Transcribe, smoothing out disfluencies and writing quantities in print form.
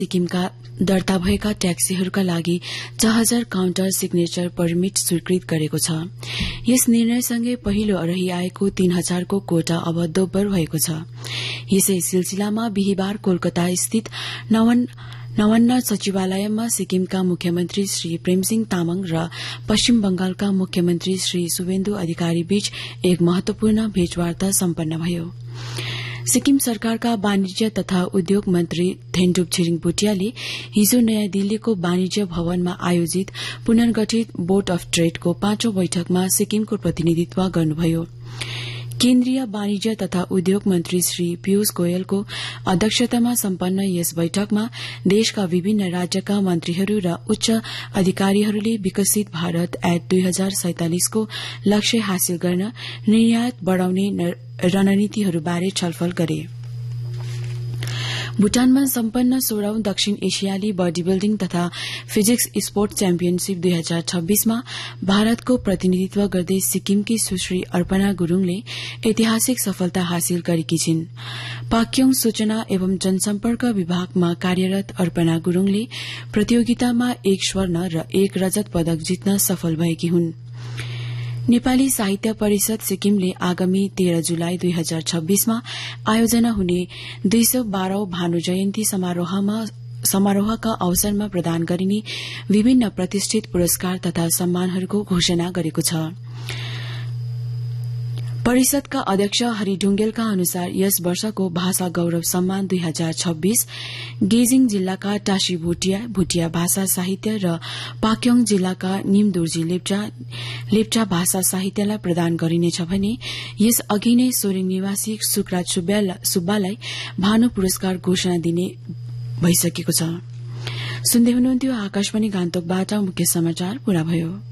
सिक्किमका दर्ता भएका ट्याक्सीहरूका लागि 6000 काउन्टर सिग्नेचर परमिट स्वीकृत गरेको छ। यस निर्णयसँगै पहिलो रहिआएको 3000 को कोटा अब दोब्बर भएको छ। यसै सिलसिलामा बिहिबार कोलकाता स्थित नवन्न सचिवालयमा सिक्किमका मुख्यमन्त्री श्री प्रेमसिंह तामाङ र पश्चिम बंगालका मुख्यमन्त्री श्री शुभेन्दु अधिकारी बीच एक महत्वपूर्ण भेटवार्ता सम्पन्न भयो। सिक्किम सरकारका वाणिज्य तथा उद्योग मन्त्री थेन्डुप छिरिङ भुटियाले हिजो नयाँ दिल्लीको वाणिज्य भवनमा आयोजित पुनर्गठित बोर्ड अफ ट्रेडको 5औं बैठकमा सिक्किमको प्रतिनिधित्व गर्नुभयो। केन्द्रीय वाणिज्य तथा उद्योग मन्त्री श्री पीयूष गोयलको अध्यक्षतामा सम्पन्न यस बैठकमा देशका विभिन्न राज्यका मन्त्रीहरू र उच्च अधिकारीहरूले विकसित भारत एक्ट 2047 को लक्ष्य हासिल गर्न निर्यात बढ़ाउने रणनीतिहरूबारे छलफल गरे। भूटानमा सम्पन्न 16औं दक्षिण एशियाली बडी बिल्डिङ तथा फिजिक्स स्पोर्ट च्याम्पियनशीप 2026 मा भारतको प्रतिनिधित्व गर्दै सिक्किमकी सुश्री अर्पणा गुरूङले ऐतिहासिक सफलता हासिल गरेकी छिन्। पाक्योङ सूचना एवं जनसम्पर्क विभागमा कार्यरत अर्पणा गुरूङले प्रतियोगितामा 1 स्वर्ण र 1 रजत पदक जित्न सफल भएकी हुन्। नेपाली साहित्य परिषद सिक्किमले आगामी 13 जुलाई 2026 मा आयोजना हुने 212औं भानु जयन्ती समारोहका अवसरमा प्रदान गरिने विभिन्न प्रतिष्ठित पुरस्कार तथा सम्मानहरूको घोषणा गरेको छ। परिषदका अध्यक्ष हरि ढुंगेलका अनुसार यस वर्षको भाषा गौरव सम्मान 2026 गेजिङ जिल्लाका टाशी भुटिया भाषा साहित्य र पाक्योङ जिल्लाका निमदुर्जी लेप्चा भाषा साहित्यलाई प्रदान गरिनेछ भने यस अघि नै सोरेङ निवासी सुकराज सुब्बालाई भानु पुरस्कार घोषणा दिने भइसकेको छ। सुन्दै हुनुहुन्थ्यो आकाशवाणी गान्तोकबाट मुख्य समाचार पूरा भयो।